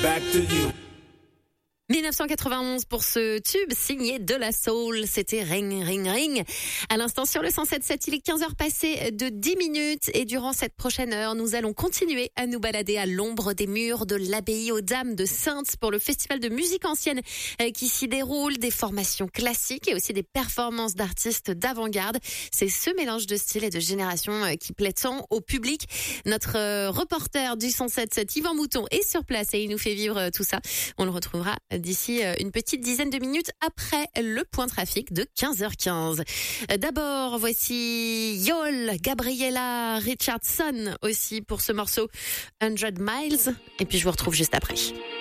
Back to you. 1991 pour ce tube signé De La Soul, c'était Ring Ring Ring. À l'instant sur le 107.7, il est 15h passées de 10 minutes et durant cette prochaine heure, nous allons continuer à nous balader à l'ombre des murs de l'abbaye aux Dames de Saintes pour le festival de musique ancienne qui s'y déroule, des formations classiques et aussi des performances d'artistes d'avant-garde. C'est ce mélange de styles et de générations qui plaît tant au public. Notre reporter du 107.7, Yvan Mouton, est sur place et il nous fait vivre tout ça. On le retrouvera d'ici une petite dizaine de minutes après le point trafic de 15h15. D'abord, voici Yol, Gabriella Richardson aussi pour ce morceau 100 Miles. Et puis je vous retrouve juste après.